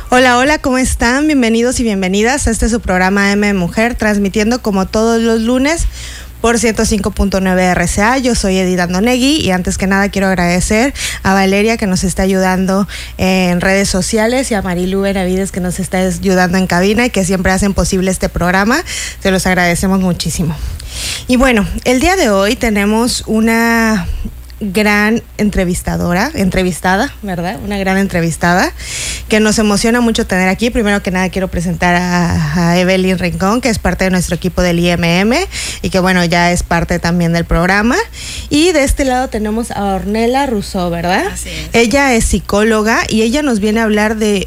Hola, hola, ¿cómo están? Bienvenidos y bienvenidas a su programa M Mujer, transmitiendo como todos los lunes por 105.9 RCA. Yo soy Edith Andonegui y antes que nada quiero agradecer a Valeria que nos está ayudando en redes sociales y a Marilu Benavides que nos está ayudando en cabina y que siempre hacen posible este programa. Se los agradecemos muchísimo. Y bueno, el día de hoy tenemos una gran entrevistada, ¿verdad? Una gran entrevistada que nos emociona mucho tener aquí. Primero que nada quiero presentar a Evelyn Rincón, que es parte de nuestro equipo del IMM y que bueno, ya es parte también del programa. Y de este lado tenemos a Ornella Rousseau, ¿verdad? Así es. Ella es psicóloga y ella nos viene a hablar de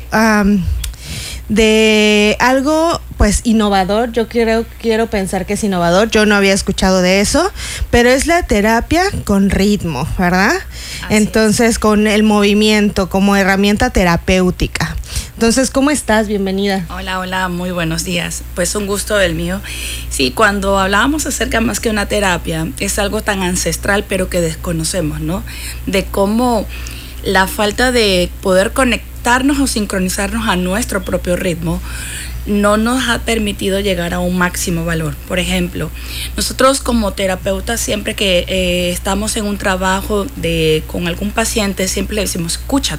algo pues innovador. Yo quiero pensar que es innovador. Yo no había escuchado de eso, pero es la terapia con ritmo, ¿verdad? Así Entonces es. Con el movimiento como herramienta terapéutica. Entonces, ¿cómo estás? Bienvenida. Hola, muy buenos días. Pues un gusto el mío. Sí, cuando hablábamos acerca más que una terapia, es algo tan ancestral pero que desconocemos, ¿no? De cómo la falta de poder conectarnos o sincronizarnos a nuestro propio ritmo no nos ha permitido llegar a un máximo valor. Por ejemplo, nosotros como terapeutas, siempre que estamos en un trabajo con algún paciente, siempre le decimos,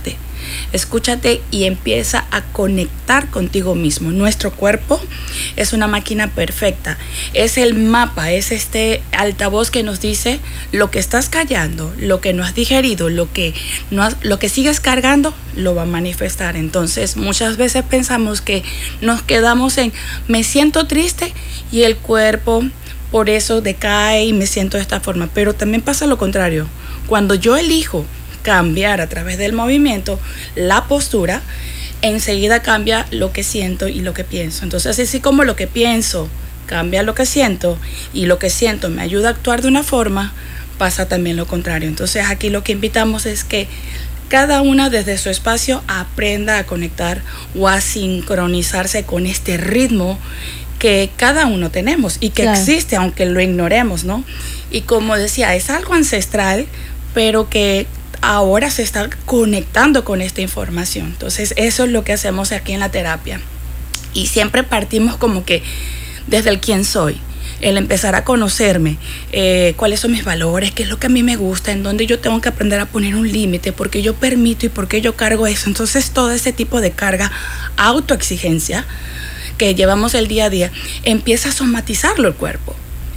escúchate y empieza a conectar contigo mismo. Nuestro cuerpo es una máquina perfecta, es el mapa, es este altavoz que nos dice lo que estás callando, lo que no has digerido, lo que sigues cargando, lo va a manifestar. Entonces muchas veces pensamos que nos quedamos en me siento triste y el cuerpo por eso decae y me siento de esta forma, pero también pasa lo contrario. Cuando yo elijo cambiar a través del movimiento, la postura, enseguida cambia lo que siento y lo que pienso. Entonces, así como lo que pienso cambia lo que siento y lo que siento me ayuda a actuar de una forma, pasa también lo contrario. Entonces, aquí lo que invitamos es que cada una desde su espacio aprenda a conectar o a sincronizarse con este ritmo que cada uno tenemos y que existe aunque lo ignoremos, ¿no? Y como decía, es algo ancestral, pero que ahora se está conectando con esta información. Entonces eso es lo que hacemos aquí en la terapia y siempre partimos como que desde el quién soy, el empezar a conocerme, cuáles son mis valores, qué es lo que a mí me gusta, en dónde yo tengo que aprender a poner un límite, por qué yo permito y por qué yo cargo eso. Entonces todo ese tipo de carga, autoexigencia que llevamos el día a día, empieza a somatizarlo el cuerpo.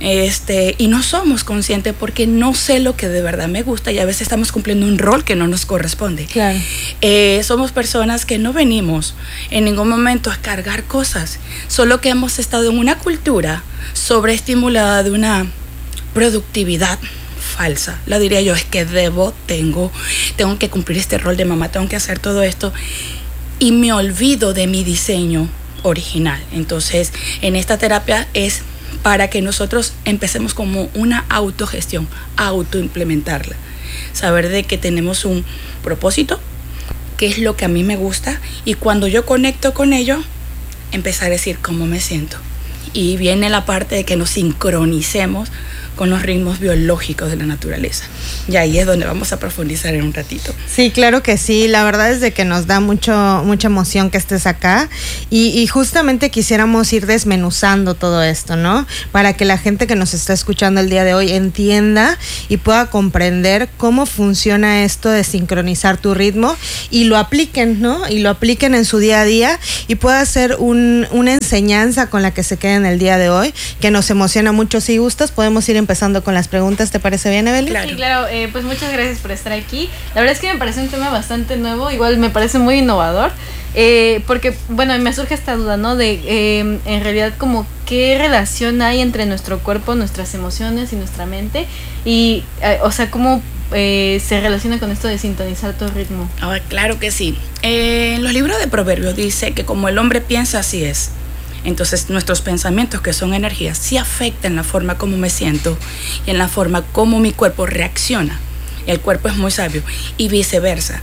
Y no somos conscientes porque no sé lo que de verdad me gusta y a veces estamos cumpliendo un rol que no nos corresponde. Claro. Somos personas que no venimos en ningún momento a cargar cosas, solo que hemos estado en una cultura sobreestimulada de una productividad falsa. La diría yo, es que tengo que cumplir este rol de mamá, tengo que hacer todo esto y me olvido de mi diseño original. Entonces, en esta terapia es para que nosotros empecemos como una autogestión, autoimplementarla. Saber de que tenemos un propósito, qué es lo que a mí me gusta, y cuando yo conecto con ello, empezar a decir cómo me siento. Y viene la parte de que nos sincronicemos con los ritmos biológicos de la naturaleza. Y ahí es donde vamos a profundizar en un ratito. Sí, claro que sí. La verdad es de que nos da mucha emoción que estés acá y justamente quisiéramos ir desmenuzando todo esto, ¿no? Para que la gente que nos está escuchando el día de hoy entienda y pueda comprender cómo funciona esto de sincronizar tu ritmo y lo apliquen, ¿no? Y lo apliquen en su día a día y pueda ser una enseñanza con la que se queden el día de hoy, que nos emociona mucho. Si gustas, podemos ir empezando con las preguntas. ¿Te parece bien, Evelyn? Claro. Sí, claro. Pues muchas gracias por estar aquí. La verdad es que me parece un tema bastante nuevo, igual me parece muy innovador, porque, bueno, me surge esta duda, ¿no? De, en realidad, como qué relación hay entre nuestro cuerpo, nuestras emociones y nuestra mente, y, o sea, cómo se relaciona con esto de sintonizar tu ritmo. Claro que sí. En los libros de Proverbios dice que como el hombre piensa, así es. Entonces nuestros pensamientos, que son energías, sí afectan la forma como me siento y en la forma como mi cuerpo reacciona. El cuerpo es muy sabio y viceversa.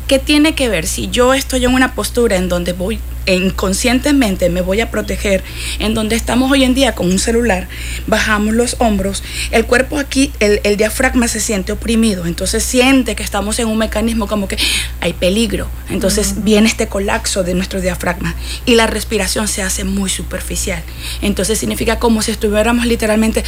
¿qué tiene que ver? Si yo estoy en una postura en donde voy inconscientemente me voy a proteger, en donde estamos hoy en día con un celular, bajamos los hombros, el cuerpo aquí, el diafragma se siente oprimido, entonces siente que estamos en un mecanismo como que hay peligro, entonces viene este colapso de nuestro diafragma y la respiración se hace muy superficial, entonces significa como si estuviéramos literalmente...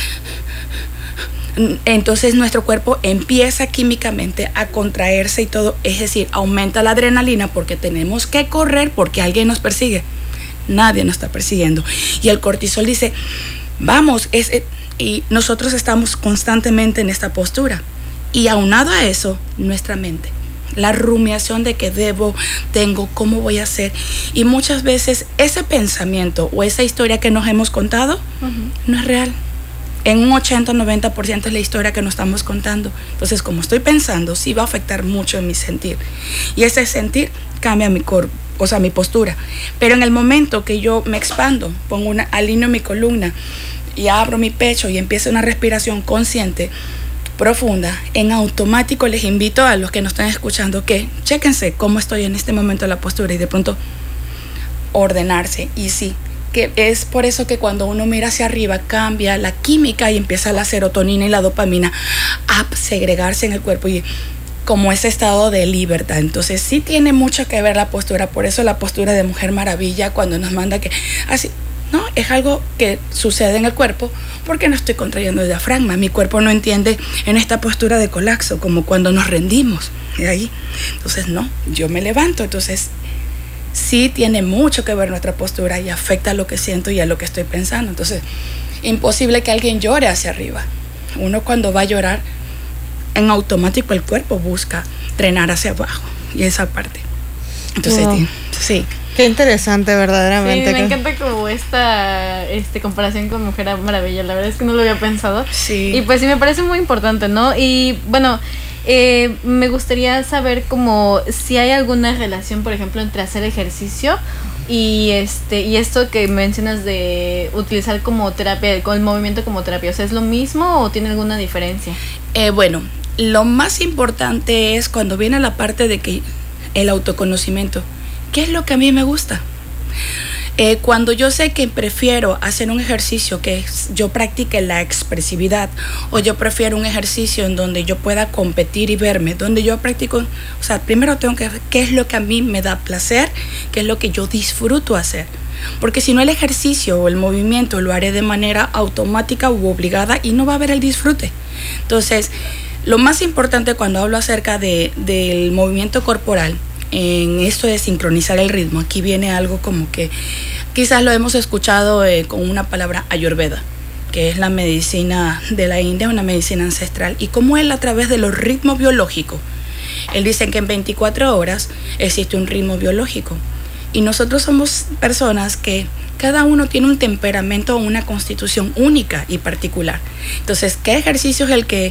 Entonces nuestro cuerpo empieza químicamente a contraerse y todo, es decir, aumenta la adrenalina porque tenemos que correr porque alguien nos persigue. Nadie nos está persiguiendo. Y el cortisol dice, vamos, y nosotros estamos constantemente en esta postura. Y aunado a eso, nuestra mente, la rumiación de que debo, tengo, cómo voy a hacer. Y muchas veces ese pensamiento o esa historia que nos hemos contado no es real. En un 80-90% es la historia que nos estamos contando. Entonces, como estoy pensando, sí va a afectar mucho en mi sentir. Y ese sentir cambia mi cuerpo, o sea, mi postura. Pero en el momento que yo me expando, alineo mi columna y abro mi pecho y empiezo una respiración consciente, profunda, en automático les invito a los que nos están escuchando que chéquense cómo estoy en este momento en la postura y de pronto ordenarse. Y sí, que es por eso que cuando uno mira hacia arriba cambia la química y empieza la serotonina y la dopamina a segregarse en el cuerpo y como ese estado de libertad. Entonces sí tiene mucho que ver la postura, por eso la postura de Mujer Maravilla cuando nos manda que así, no, es algo que sucede en el cuerpo porque no estoy contrayendo el diafragma, mi cuerpo no entiende en esta postura de colapso como cuando nos rendimos, de ahí. Entonces no, yo me levanto, entonces sí tiene mucho que ver nuestra postura y afecta a lo que siento y a lo que estoy pensando. Entonces, imposible que alguien llore hacia arriba. Uno cuando va a llorar, en automático el cuerpo busca drenar hacia abajo y esa parte. Entonces, wow. Sí. Qué interesante, verdaderamente. Sí, me encanta como esta comparación con Mujer Maravilla. La verdad es que no lo había pensado. Sí. Y pues sí, me parece muy importante, ¿no? Y bueno... me gustaría saber como si hay alguna relación, por ejemplo, entre hacer ejercicio y esto que mencionas de utilizar como terapia, con el movimiento como terapia. O sea, ¿es lo mismo o tiene alguna diferencia? Bueno, lo más importante es cuando viene la parte de que el autoconocimiento. ¿Qué es lo que a mí me gusta? Cuando yo sé que prefiero hacer un ejercicio que yo practique la expresividad o yo prefiero un ejercicio en donde yo pueda competir y verme, donde yo practico, o sea, primero tengo que ver qué es lo que a mí me da placer, qué es lo que yo disfruto hacer. Porque si no el ejercicio o el movimiento lo haré de manera automática u obligada y no va a haber el disfrute. Entonces, lo más importante cuando hablo acerca del movimiento corporal, en esto de sincronizar el ritmo, aquí viene algo como que quizás lo hemos escuchado con una palabra ayurveda, que es la medicina de la India, una medicina ancestral, y como él a través de los ritmos biológicos, él dice que en 24 horas existe un ritmo biológico y nosotros somos personas que cada uno tiene un temperamento o una constitución única y particular. Entonces, ¿qué ejercicio es el que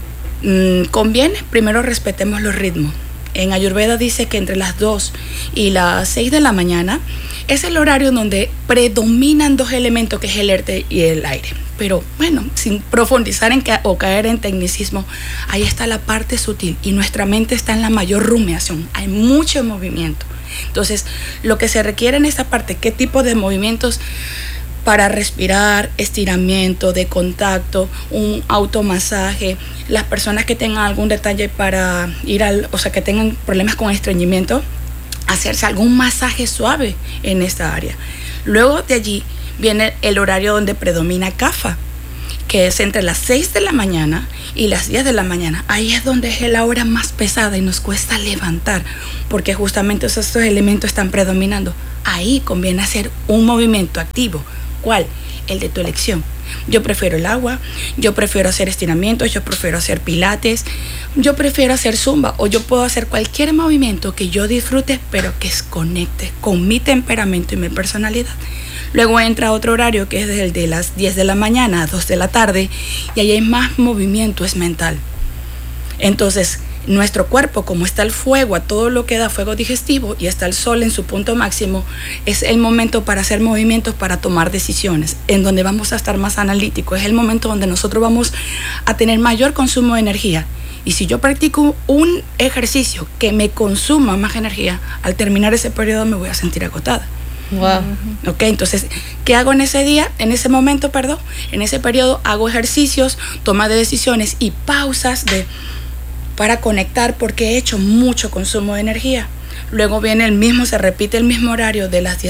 conviene? Primero respetemos los ritmos. En Ayurveda dice que entre las 2 y las 6 de la mañana es el horario donde predominan dos elementos, que es el earth y el aire. Pero bueno, sin profundizar o caer en tecnicismo, ahí está la parte sutil y nuestra mente está en la mayor rumiación. Hay mucho movimiento. Entonces, lo que se requiere en esta parte, ¿qué tipo de movimientos? Para respirar, estiramiento de contacto, un automasaje, las personas que tengan algún detalle para que tengan problemas con estreñimiento, hacerse algún masaje suave en esta área. Luego de allí viene el horario donde predomina Kapha, que es entre las 6 de la mañana y las 10 de la mañana. Ahí es donde es la hora más pesada y nos cuesta levantar, porque justamente estos elementos están predominando. Ahí conviene hacer un movimiento activo. ¿Cuál? El de tu elección. Yo prefiero el agua, yo prefiero hacer estiramientos, yo prefiero hacer pilates, yo prefiero hacer zumba, o yo puedo hacer cualquier movimiento que yo disfrute, pero que conecte con mi temperamento y mi personalidad. Luego entra otro horario que es el de las 10 de la mañana a 2 de la tarde, y ahí hay más movimiento, es mental. Entonces, nuestro cuerpo, como está el fuego, a todo lo que da fuego digestivo, y está el sol en su punto máximo, es el momento para hacer movimientos, para tomar decisiones, en donde vamos a estar más analíticos. Es el momento donde nosotros vamos a tener mayor consumo de energía. Y si yo practico un ejercicio que me consuma más energía, al terminar ese periodo me voy a sentir agotada. Wow. Ok, entonces, ¿qué hago en ese día? En ese momento, perdón, en ese periodo hago ejercicios, toma de decisiones y pausas para conectar, porque he hecho mucho consumo de energía. Luego se repite el mismo horario de las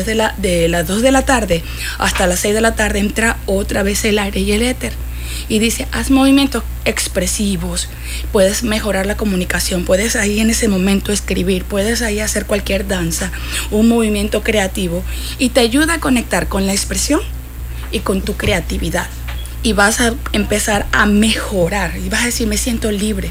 2 de la tarde hasta las 6 de la tarde, entra otra vez el aire y el éter. Y dice, haz movimientos expresivos, puedes mejorar la comunicación, puedes ahí en ese momento escribir, puedes ahí hacer cualquier danza, un movimiento creativo, y te ayuda a conectar con la expresión y con tu creatividad. Y vas a empezar a mejorar y vas a decir, me siento libre.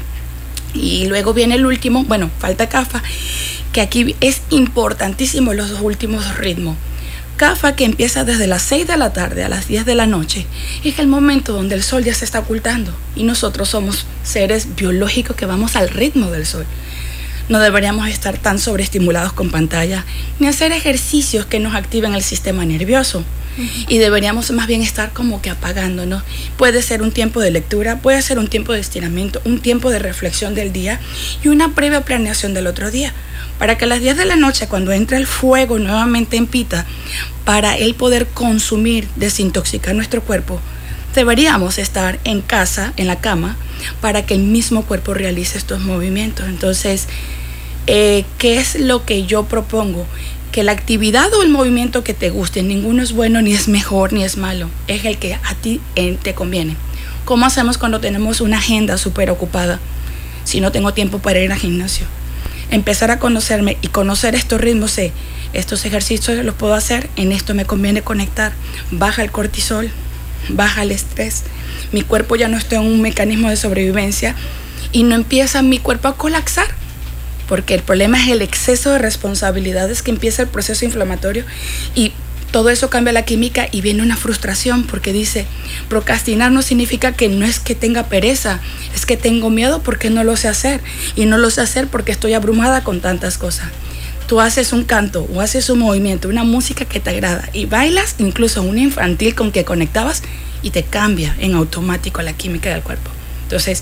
Y luego viene el último, falta Kapha, que aquí es importantísimo los dos últimos ritmos. Kapha, que empieza desde las 6 de la tarde a las 10 de la noche, es el momento donde el sol ya se está ocultando y nosotros somos seres biológicos que vamos al ritmo del sol. No deberíamos estar tan sobreestimulados con pantalla ni hacer ejercicios que nos activen el sistema nervioso. Y deberíamos más bien estar como que apagándonos. Puede ser un tiempo de lectura, puede ser un tiempo de estiramiento, un tiempo de reflexión del día y una previa planeación del otro día. Para que a las 10 de la noche, cuando entre el fuego nuevamente en pita, para él poder consumir, desintoxicar nuestro cuerpo, deberíamos estar en casa, en la cama, para que el mismo cuerpo realice estos movimientos. Entonces, ¿qué es lo que yo propongo? Que la actividad o el movimiento que te guste, ninguno es bueno, ni es mejor, ni es malo, es el que a ti te conviene. ¿Cómo hacemos cuando tenemos una agenda súper ocupada? Si no tengo tiempo para ir al gimnasio. Empezar a conocerme y conocer estos ritmos, estos ejercicios los puedo hacer, en esto me conviene conectar. Baja el cortisol, baja el estrés, mi cuerpo ya no está en un mecanismo de sobrevivencia y no empieza mi cuerpo a colapsar. Porque el problema es el exceso de responsabilidades, que empieza el proceso inflamatorio y todo eso cambia la química y viene una frustración, porque dice, procrastinar no significa que no es que tenga pereza, es que tengo miedo porque no lo sé hacer, y no lo sé hacer porque estoy abrumada con tantas cosas. Tú haces un canto o haces un movimiento, una música que te agrada y bailas, incluso una infantil con que conectabas, y te cambia en automático la química del cuerpo. Entonces,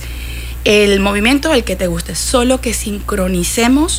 el movimiento, el que te guste, solo que sincronicemos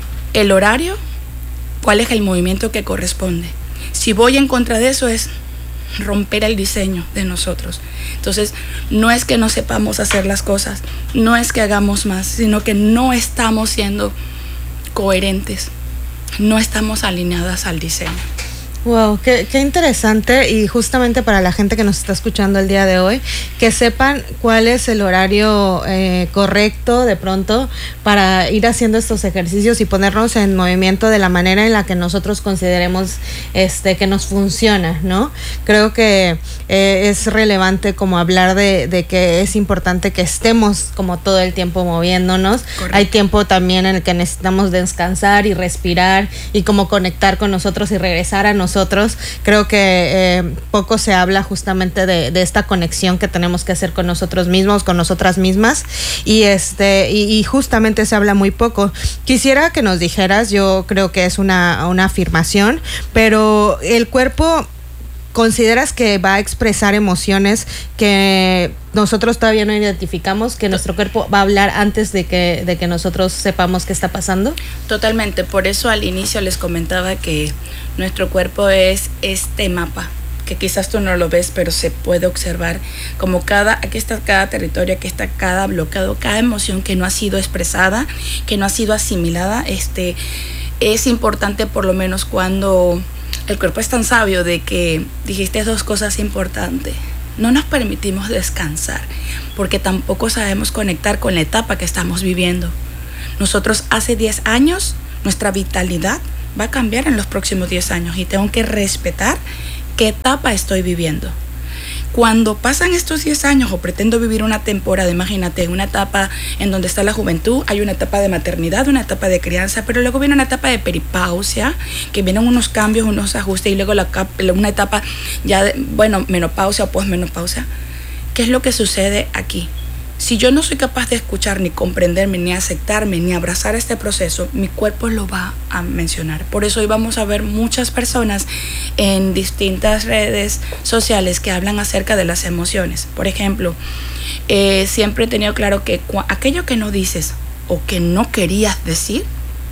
el horario, cuál es el movimiento que corresponde. Si voy en contra de eso, es romper el diseño de nosotros. Entonces, no es que no sepamos hacer las cosas, no es que hagamos más, sino que no estamos siendo coherentes, no estamos alineadas al diseño. Wow, qué interesante, y justamente para la gente que nos está escuchando el día de hoy, que sepan cuál es el horario correcto de pronto para ir haciendo estos ejercicios y ponernos en movimiento de la manera en la que nosotros consideremos que nos funciona, ¿no? Creo que es relevante como hablar de que es importante que estemos como todo el tiempo moviéndonos. Correcto. Hay tiempo también en el que necesitamos descansar y respirar y como conectar con nosotros y regresar a nosotros. Creo que poco se habla justamente de esta conexión que tenemos que hacer con nosotros mismos, con nosotras mismas, y justamente se habla muy poco. Quisiera que nos dijeras, yo creo que es una afirmación, pero el cuerpo, ¿consideras que va a expresar emociones que nosotros todavía no identificamos, que nuestro cuerpo va a hablar antes de que nosotros sepamos qué está pasando? Totalmente, por eso al inicio les comentaba que nuestro cuerpo es este mapa, que quizás tú no lo ves, pero se puede observar como aquí está cada territorio, aquí está cada bloqueo, cada emoción que no ha sido expresada, que no ha sido asimilada. Es importante, por lo menos cuando el cuerpo es tan sabio, de que dijiste dos cosas importantes. No nos permitimos descansar porque tampoco sabemos conectar con la etapa que estamos viviendo. Nosotros hace 10 años, nuestra vitalidad va a cambiar en los próximos 10 años y tengo que respetar qué etapa estoy viviendo. Cuando pasan estos 10 años o pretendo vivir una temporada, imagínate, una etapa en donde está la juventud, hay una etapa de maternidad, una etapa de crianza, pero luego viene una etapa de peripausia, que vienen unos cambios, unos ajustes, y luego una etapa ya de, menopausia o posmenopausia. ¿Qué es lo que sucede aquí? Si yo no soy capaz de escuchar, ni comprenderme, ni aceptarme, ni abrazar este proceso, mi cuerpo lo va a mencionar. Por eso hoy vamos a ver muchas personas en distintas redes sociales que hablan acerca de las emociones. Por ejemplo, siempre he tenido claro que aquello que no dices o que no querías decir,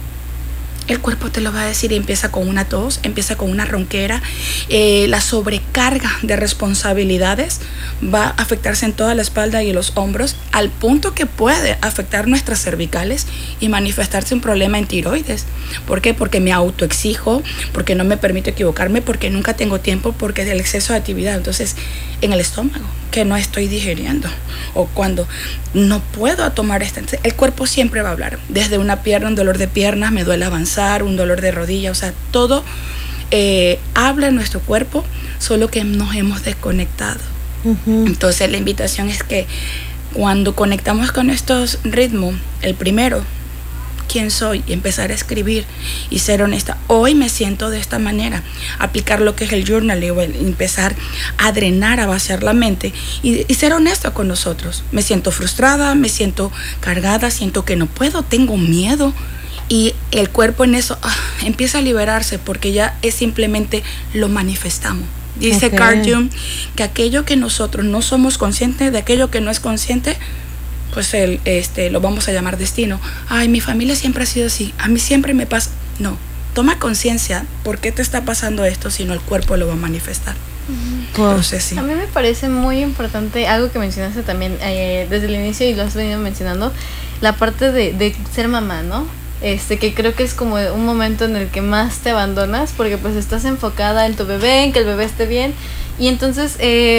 el cuerpo te lo va a decir, y empieza con una tos, empieza con una ronquera. La sobrecarga de responsabilidades va a afectarse en toda la espalda y en los hombros, al punto que puede afectar nuestras cervicales y manifestarse un problema en tiroides. ¿Por qué? Porque me autoexijo, porque no me permito equivocarme, porque nunca tengo tiempo, porque es el exceso de actividad. Entonces, en el estómago, que no estoy digeriendo, o cuando no puedo tomar el cuerpo siempre va a hablar. Desde una pierna, un dolor de piernas, me duele avanzar, un dolor de rodilla, o sea, todo habla en nuestro cuerpo, solo que nos hemos desconectado. Entonces la invitación es que cuando conectamos con estos ritmos, el primero, quién soy, y empezar a escribir y ser honesta. Hoy me siento de esta manera, aplicar lo que es el journaling, o empezar a drenar, a vaciar la mente y ser honesto con nosotros. Me siento frustrada, me siento cargada, siento que no puedo, tengo miedo, y el cuerpo en eso empieza a liberarse, porque ya es simplemente lo manifestamos. Dice Carl Jung que aquello que nosotros no somos conscientes, de aquello que no es consciente, pues lo vamos a llamar destino. Ay, mi familia siempre ha sido así, a mí siempre me pasa. No, toma conciencia, ¿por qué te está pasando esto? Si no, el cuerpo lo va a manifestar. Entonces, sí. A mí me parece muy importante algo que mencionaste también desde el inicio, y lo has venido mencionando, la parte de ser mamá, ¿no? Que creo que es como un momento en el que más te abandonas, porque pues estás enfocada en tu bebé, en que el bebé esté bien, y entonces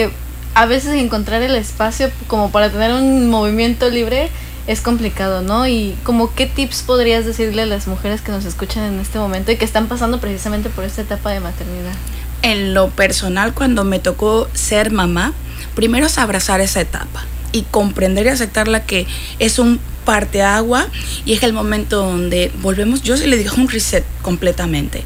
a veces encontrar el espacio como para tener un movimiento libre es complicado, ¿no? Y como qué tips podrías decirle a las mujeres que nos escuchan en este momento y que están pasando precisamente por esta etapa de maternidad. En lo personal, cuando me tocó ser mamá, primero es abrazar esa etapa y comprender y aceptarla, que es un parteagua y es el momento donde volvemos. Yo sí le digo un reset completamente.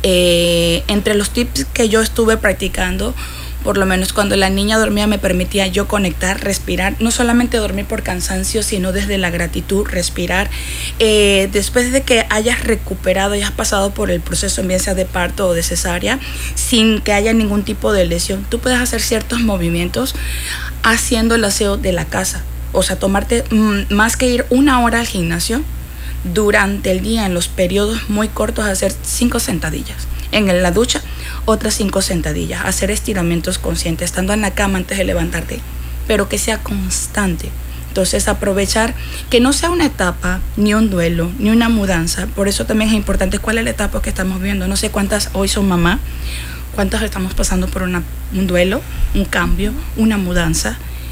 Entre los tips que yo estuve practicando, por lo menos cuando la niña dormía, me permitía yo conectar, respirar, no solamente dormir por cansancio, sino desde la gratitud, respirar. Después de que hayas recuperado y has pasado por el proceso, bien sea de parto o de cesárea, sin que haya ningún tipo de lesión, tú puedes hacer ciertos movimientos haciendo el aseo de la casa. O sea, tomarte más que ir 1 hora al gimnasio, durante el día, en los periodos muy cortos, hacer 5 sentadillas. En la ducha, otras 5 sentadillas. Hacer estiramientos conscientes, estando en la cama antes de levantarte, pero que sea constante. Entonces, aprovechar que no sea una etapa, ni un duelo, ni una mudanza. Por eso también es importante cuál es la etapa que estamos viviendo. No sé cuántas hoy son mamá, cuántas estamos pasando por un duelo, un cambio, una mudanza.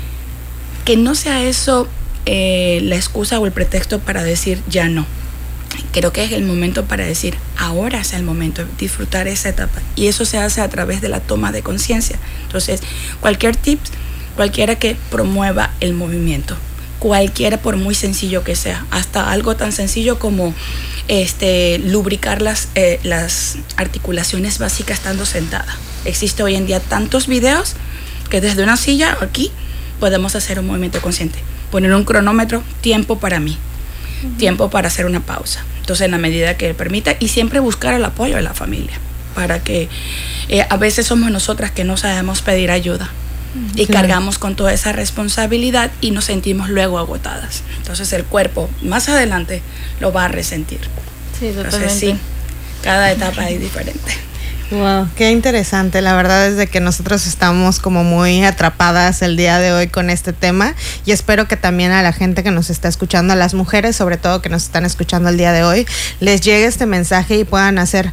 Que no sea eso la excusa o el pretexto para decir ya no. Creo que es el momento para decir ahora es el momento de disfrutar esa etapa, y eso se hace a través de la toma de conciencia. Entonces, cualquier tip, cualquiera que promueva el movimiento, cualquiera, por muy sencillo que sea, hasta algo tan sencillo como lubricar las articulaciones básicas estando sentada. Existe hoy en día tantos videos que desde una silla aquí podemos hacer un movimiento consciente, poner un cronómetro, tiempo para mí, tiempo para hacer una pausa. Entonces, en la medida que permita, y siempre buscar el apoyo de la familia, para que a veces somos nosotras que no sabemos pedir ayuda y cargamos con toda esa responsabilidad y nos sentimos luego agotadas. Entonces, el cuerpo más adelante lo va a resentir. Sí, totalmente. Entonces, sí, cada etapa es diferente. Wow, qué interesante. La verdad es de que nosotros estamos como muy atrapadas el día de hoy con este tema, y espero que también a la gente que nos está escuchando, a las mujeres sobre todo que nos están escuchando el día de hoy, les llegue este mensaje y puedan hacer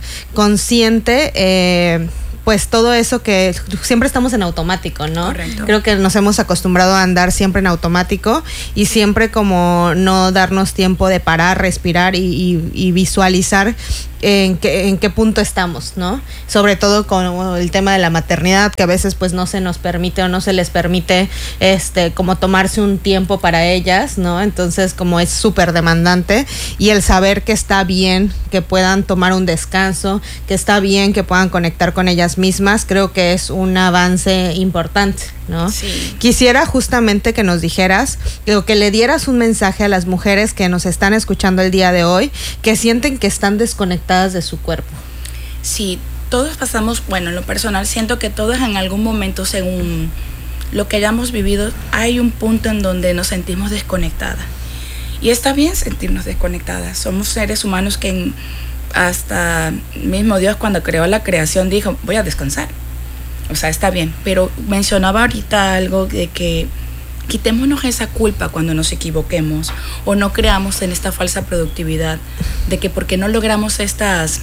consciente pues todo eso que siempre estamos en automático, ¿no? Correcto. Creo que nos hemos acostumbrado a andar siempre en automático y siempre como no darnos tiempo de parar, respirar y visualizar en qué punto estamos, ¿no? Sobre todo con el tema de la maternidad, que a veces pues no se nos permite o no se les permite como tomarse un tiempo para ellas, ¿no? Entonces, como es súper demandante, y el saber que está bien que puedan tomar un descanso, que está bien que puedan conectar con ellas nosotras mismas, creo que es un avance importante, ¿no? Sí. Quisiera justamente que nos dijeras, o que le dieras un mensaje a las mujeres que nos están escuchando el día de hoy, que sienten que están desconectadas de su cuerpo. Sí, todos pasamos, bueno, en lo personal siento que todos en algún momento, según lo que hayamos vivido, hay un punto en donde nos sentimos desconectadas. Y está bien sentirnos desconectadas. Somos seres humanos que hasta mismo Dios, cuando creó la creación, dijo, voy a descansar. O sea, está bien. Pero mencionaba ahorita algo de que quitémonos esa culpa cuando nos equivoquemos o no creamos en esta falsa productividad de que porque no logramos estas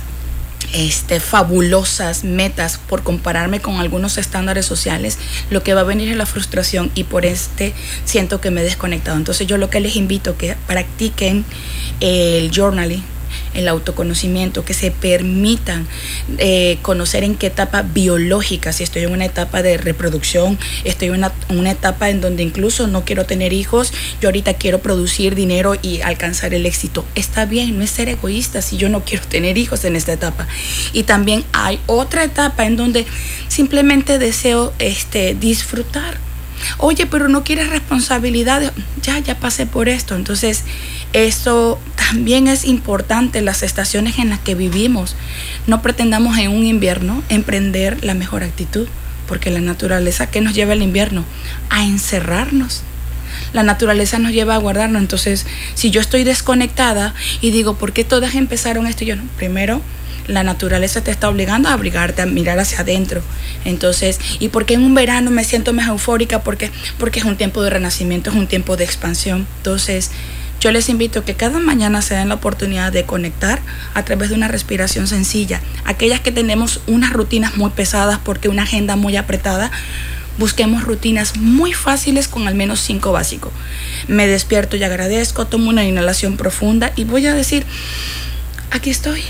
fabulosas metas por compararme con algunos estándares sociales, lo que va a venir es la frustración y por siento que me he desconectado. Entonces yo lo que les invito que practiquen el journaling, el autoconocimiento, que se permitan conocer en qué etapa biológica, si estoy en una etapa de reproducción, estoy en una etapa en donde incluso no quiero tener hijos, yo ahorita quiero producir dinero y alcanzar el éxito. Está bien, no es ser egoísta si yo no quiero tener hijos en esta etapa. Y también hay otra etapa en donde simplemente deseo disfrutar. Oye, pero no quieres responsabilidades. Ya pasé por esto. Entonces, esto también es importante, las estaciones en las que vivimos. No pretendamos en un invierno emprender la mejor actitud, porque la naturaleza, ¿qué nos lleva al invierno? A encerrarnos. La naturaleza nos lleva a guardarnos. Entonces, si yo estoy desconectada y digo, ¿por qué todas empezaron esto? Yo no. Primero, la naturaleza te está obligando a abrigarte, a mirar hacia adentro. Entonces, ¿y por qué en un verano me siento más eufórica? Porque es un tiempo de renacimiento, es un tiempo de expansión. Entonces, yo les invito a que cada mañana se den la oportunidad de conectar a través de una respiración sencilla. Aquellas que tenemos unas rutinas muy pesadas porque una agenda muy apretada, busquemos rutinas muy fáciles con al menos 5 básicos. Me despierto y agradezco, tomo una inhalación profunda y voy a decir, aquí estoy.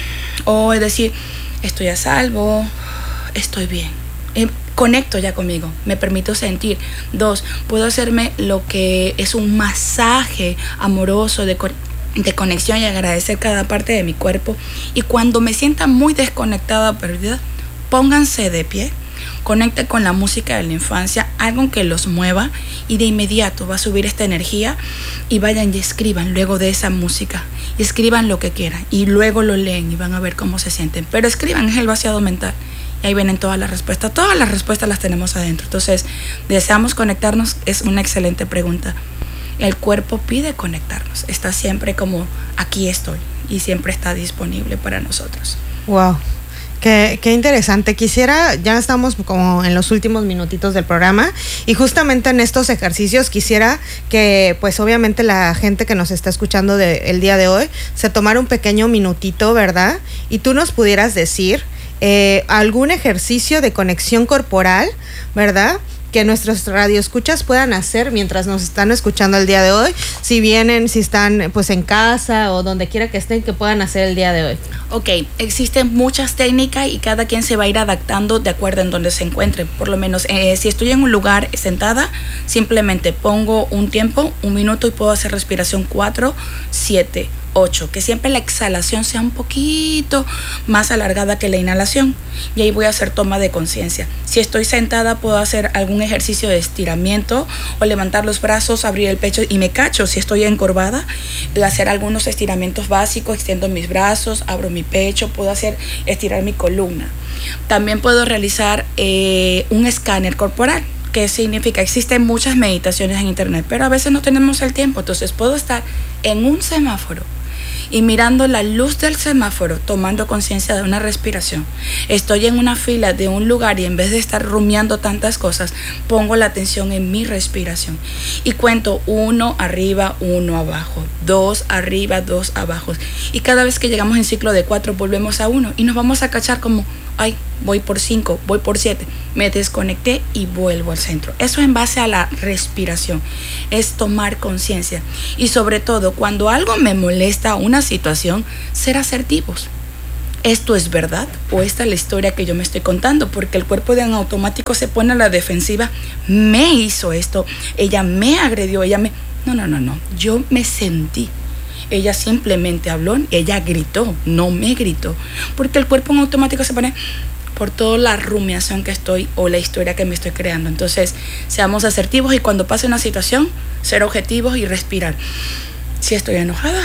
O es decir, estoy a salvo, estoy bien. Conecto ya conmigo, me permito sentir. 2, puedo hacerme lo que es un masaje amoroso de conexión y agradecer cada parte de mi cuerpo. Y cuando me sienta muy desconectada o perdida, pónganse de pie, conecten con la música de la infancia, algo que los mueva y de inmediato va a subir esta energía y vayan y escriban luego de esa música. Y escriban lo que quieran y luego lo leen y van a ver cómo se sienten. Pero escriban, es el vaciado mental. Y ahí vienen todas las respuestas. Todas las respuestas las tenemos adentro. Entonces, ¿deseamos conectarnos? Es una excelente pregunta. El cuerpo pide conectarnos. Está siempre como, aquí estoy. Y siempre está disponible para nosotros. Wow. Qué interesante. Quisiera, ya estamos como en los últimos minutitos del programa y justamente en estos ejercicios quisiera que pues obviamente la gente que nos está escuchando el día de hoy se tomara un pequeño minutito, ¿verdad? Y tú nos pudieras decir algún ejercicio de conexión corporal, ¿verdad?, que nuestros radioescuchas puedan hacer mientras nos están escuchando el día de hoy, si están pues en casa o donde quiera que estén, que puedan hacer el día de hoy. Ok, existen muchas técnicas y cada quien se va a ir adaptando de acuerdo en donde se encuentre. Por lo menos, si estoy en un lugar sentada, simplemente pongo un tiempo, 1 minuto y puedo hacer respiración 4, 7, 8, que siempre la exhalación sea un poquito más alargada que la inhalación y ahí voy a hacer toma de conciencia. Si estoy sentada puedo hacer algún ejercicio de estiramiento o levantar los brazos, abrir el pecho y me cacho. Si estoy encorvada, hacer algunos estiramientos básicos, extiendo mis brazos, abro mi pecho, puedo estirar mi columna. También puedo realizar un escáner corporal. ¿Qué significa? Existen muchas meditaciones en internet, pero a veces no tenemos el tiempo. Entonces puedo estar en un semáforo y mirando la luz del semáforo, tomando conciencia de una respiración. Estoy en una fila de un lugar y en vez de estar rumiando tantas cosas, pongo la atención en mi respiración. Y cuento 1 arriba, 1 abajo, 2 arriba, 2 abajo. Y cada vez que llegamos en ciclo de 4, volvemos a 1 y nos vamos a cachar como, ay, voy por 5, voy por 7, me desconecté y vuelvo al centro. Eso en base a la respiración, es tomar conciencia. Y sobre todo, cuando algo me molesta, una situación, ser asertivos. ¿Esto es verdad o esta es la historia que yo me estoy contando? Porque el cuerpo de en automático se pone a la defensiva. Me hizo esto, ella me agredió, No, yo me sentí. Ella simplemente habló, ella gritó, no me gritó. Porque el cuerpo en automático se pone, por toda la rumiación que estoy o la historia que me estoy creando. Entonces, seamos asertivos y cuando pase una situación, ser objetivos y respirar. Si estoy enojada,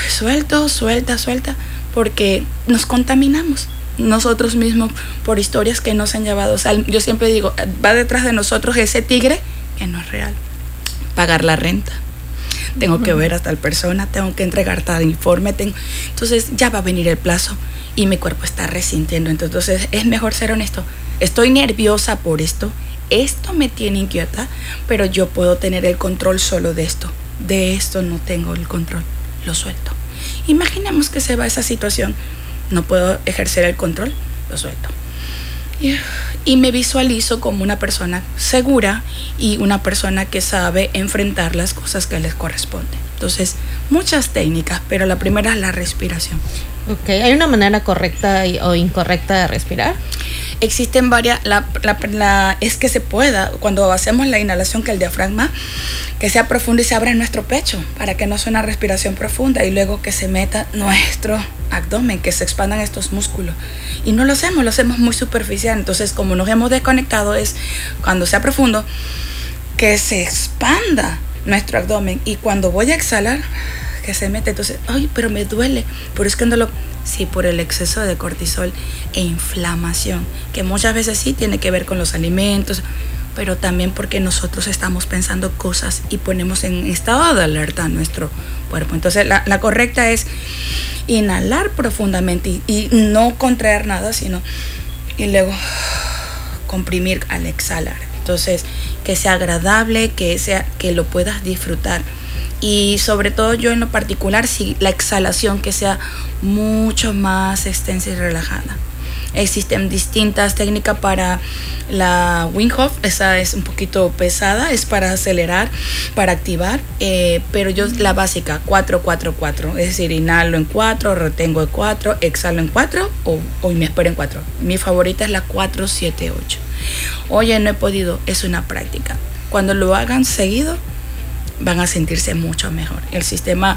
suelta, porque nos contaminamos nosotros mismos por historias que nos han llevado. O sea, yo siempre digo, va detrás de nosotros ese tigre que no es real. Pagar la renta, tengo que ver a tal persona, tengo que entregar tal informe, entonces ya va a venir el plazo y mi cuerpo está resintiendo. Entonces es mejor ser honesto. Estoy nerviosa por esto me tiene inquieta, pero yo puedo tener el control solo de esto no tengo el control, lo suelto. Imaginemos que se va esa situación, no puedo ejercer el control, lo suelto. Y me visualizo como una persona segura y una persona que sabe enfrentar las cosas que les corresponden. Entonces, muchas técnicas, pero la primera es la respiración. Ok, ¿hay una manera correcta o incorrecta de respirar? Existen varias, es que se pueda, cuando hacemos la inhalación, que el diafragma, que sea profundo y se abra en nuestro pecho, para que no sea una respiración profunda, y luego que se meta nuestro abdomen, que se expandan estos músculos. Y no lo hacemos muy superficial. Entonces, como nos hemos desconectado, es cuando sea profundo, que se expanda nuestro abdomen, y cuando voy a exhalar, que se mete. Entonces, ay, pero me duele, pero es que no lo... Sí, por el exceso de cortisol e inflamación, que muchas veces sí tiene que ver con los alimentos, pero también porque nosotros estamos pensando cosas y ponemos en estado de alerta a nuestro cuerpo. Entonces, la correcta es inhalar profundamente y no contraer nada, sino y luego comprimir al exhalar. Entonces, que sea agradable, que lo puedas disfrutar. Y sobre todo yo en lo particular, sí, la exhalación que sea mucho más extensa y relajada. Existen distintas técnicas para la Wim Hof, esa es un poquito pesada, es para acelerar, para activar, pero yo la básica, 4-4-4, es decir, inhalo en 4, retengo en 4, exhalo en 4 o me espero en 4. Mi favorita es la 4-7-8. Oye, no he podido, es una práctica. Cuando lo hagan seguido, van a sentirse mucho mejor. El sistema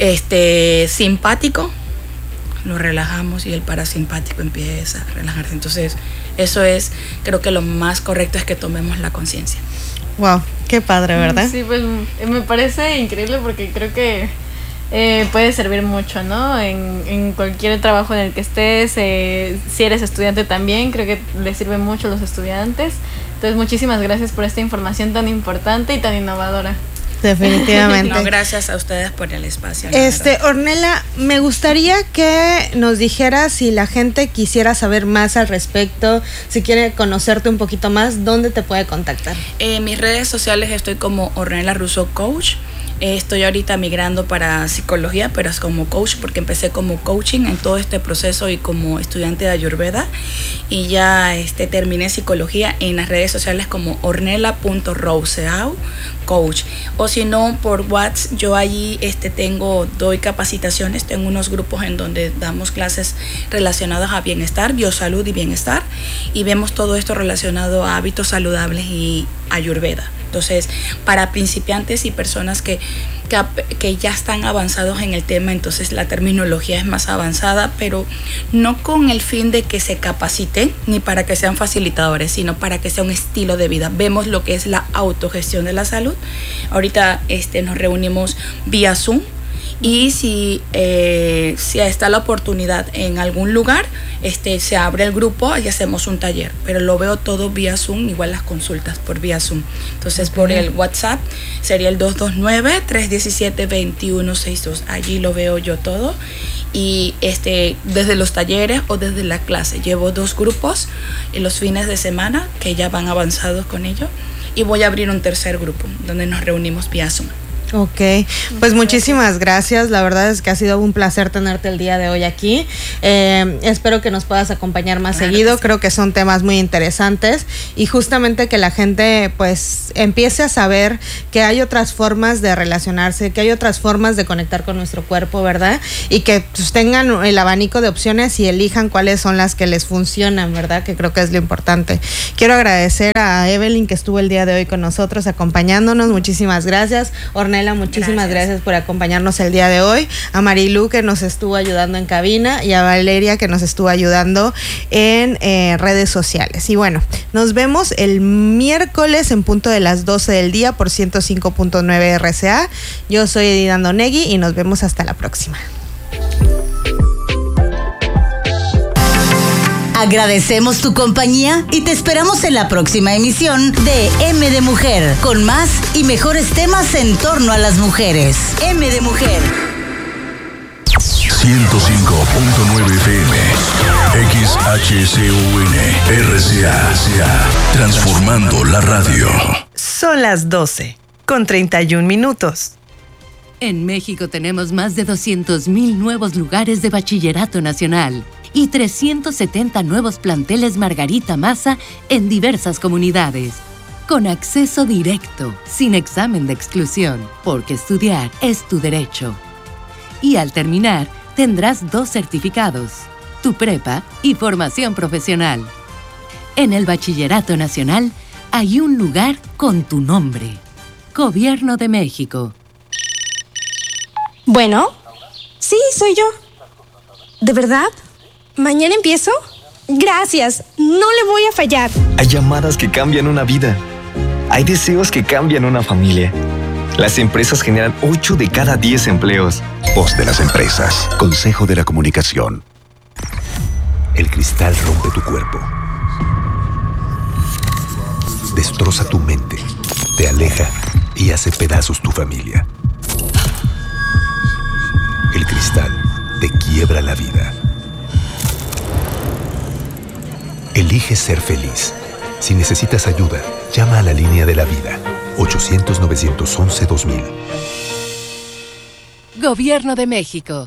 simpático lo relajamos y el parasimpático empieza a relajarse. Entonces, eso es, creo que lo más correcto es que tomemos la conciencia. Wow, qué padre, ¿verdad? Sí, pues me parece increíble porque creo que puede servir mucho, ¿no? En cualquier trabajo en el que estés, si eres estudiante también, creo que les sirve mucho a los estudiantes. Entonces, muchísimas gracias por esta información tan importante y tan innovadora. Definitivamente. No, gracias a ustedes por el espacio. Ornella, me gustaría que nos dijeras, si la gente quisiera saber más al respecto, si quiere conocerte un poquito más, ¿dónde te puede contactar? En mis redes sociales estoy como Ornella Russo Coach. Estoy ahorita migrando para psicología, pero es como coach porque empecé como coaching en todo este proceso y como estudiante de Ayurveda, y ya terminé psicología en las redes sociales como ornella.rouseau coach, o si no por WhatsApp. Yo allí doy capacitaciones, tengo unos grupos en donde damos clases relacionadas a bienestar, biosalud y bienestar, y vemos todo esto relacionado a hábitos saludables y Ayurveda. Entonces, para principiantes y personas que ya están avanzados en el tema, entonces la terminología es más avanzada, pero no con el fin de que se capaciten ni para que sean facilitadores, sino para que sea un estilo de vida. Vemos lo que es la autogestión de la salud. Ahorita nos reunimos vía Zoom, y si está la oportunidad en algún lugar, se abre el grupo y hacemos un taller, pero lo veo todo vía Zoom, igual las consultas por vía Zoom. Entonces, por el WhatsApp sería el 229-317-2162. Allí lo veo yo todo, y desde los talleres o desde la clase llevo 2 grupos en los fines de semana que ya van avanzados con ello, y voy a abrir un tercer grupo donde nos reunimos vía Zoom. Ok, pues muchísimas gracias. La verdad es que ha sido un placer tenerte el día de hoy aquí. Espero que nos puedas acompañar más seguido. Sí. Creo que son temas muy interesantes, y justamente que la gente pues empiece a saber que hay otras formas de relacionarse, que hay otras formas de conectar con nuestro cuerpo, ¿verdad? Y que pues tengan el abanico de opciones y elijan cuáles son las que les funcionan, ¿verdad? Que creo que es lo importante. Quiero agradecer a Evelyn, que estuvo el día de hoy con nosotros acompañándonos. Muchísimas gracias. Ornella, Ornella, muchísimas gracias por acompañarnos el día de hoy. A Marilu, que nos estuvo ayudando en cabina, y a Valeria, que nos estuvo ayudando en redes sociales. Y bueno, nos vemos el miércoles en punto de las 12 del día por 105.9 RCA. Yo soy Edith Andonegui y nos vemos hasta la próxima. Agradecemos tu compañía y te esperamos en la próxima emisión de M de Mujer, con más y mejores temas en torno a las mujeres. M de Mujer. 105.9 FM, XHCUN, RCA, transformando la radio. Son las 12:31. En México tenemos más de 200,000 nuevos lugares de bachillerato nacional y 370 nuevos planteles Margarita Maza en diversas comunidades, con acceso directo, sin examen de exclusión, porque estudiar es tu derecho. Y al terminar, tendrás 2 certificados, tu prepa y formación profesional. En el Bachillerato Nacional hay un lugar con tu nombre. Gobierno de México. Bueno, sí, soy yo. ¿De verdad? ¿Mañana empiezo? Gracias, no le voy a fallar. Hay llamadas que cambian una vida. Hay deseos que cambian una familia. Las empresas generan 8 de cada 10 empleos. Voz de las empresas. Consejo de la Comunicación. El cristal rompe tu cuerpo. Destroza tu mente. Te aleja y hace pedazos tu familia. El cristal te quiebra la vida. Elige ser feliz. Si necesitas ayuda, llama a la línea de la vida. 800-911-2000. Gobierno de México.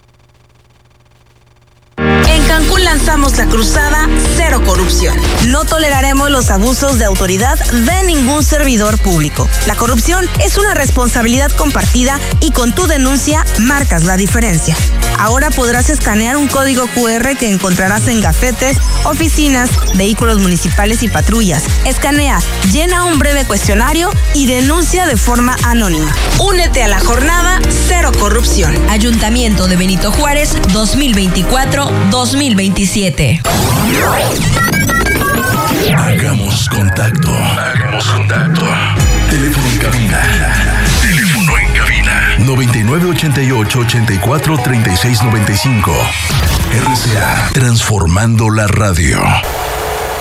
En Cancún lanzamos la cruzada Cero Corrupción. No toleraremos los abusos de autoridad de ningún servidor público. La corrupción es una responsabilidad compartida y con tu denuncia marcas la diferencia. Ahora podrás escanear un código QR que encontrarás en gafetes, oficinas, vehículos municipales y patrullas. Escanea, llena un breve cuestionario y denuncia de forma anónima. Únete a la jornada Cero Corrupción. Ayuntamiento de Benito Juárez 2024-2027. Hagamos contacto. Teléfono en cabina. 9988-843695. RCA, transformando la radio.